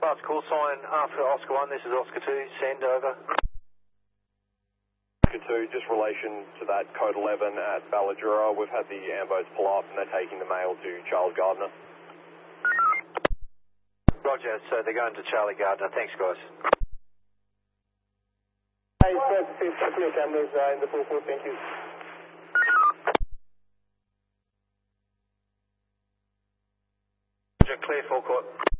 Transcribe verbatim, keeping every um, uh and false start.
Fast call sign after Oscar one, this is Oscar two, send over. Oscar two, just relation to that code eleven at Balladura, we've had the Ambos pull up and they're taking the mail to Charles Gardner. Roger, so they're going to Charlie Gardner, thanks guys. Hey, sir, to see your cameras uh, in the four four, thank you. Roger, clear forecourt.